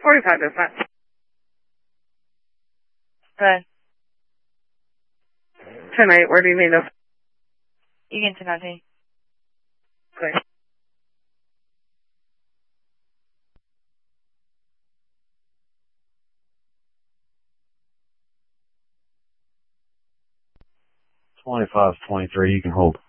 45 dispatch. Good. 10-8, where do you need us? Egan to 19. Okay. $25-23, you can hold.